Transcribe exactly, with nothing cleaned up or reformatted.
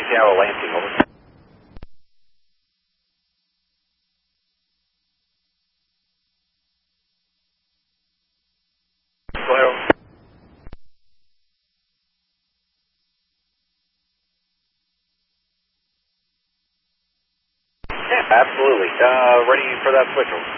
Seattle Lansing, over. Hello. Yeah, absolutely. Uh, ready for that switch over.